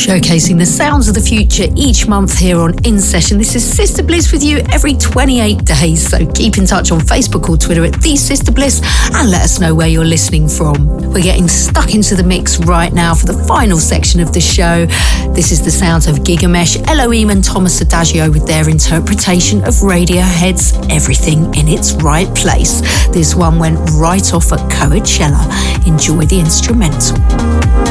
Showcasing the sounds of the future each month here on In Session. This is Sister Bliss with you every 28 days. So keep in touch on Facebook or Twitter at The Sister Bliss and let us know where you're listening from. We're getting stuck into the mix right now for the final section of the show. This is the sounds of Gigamesh, Elohim and Thomas Adagio with their interpretation of Radiohead's Everything in Its Right Place. This one went right off at Coachella. Enjoy the instrumental.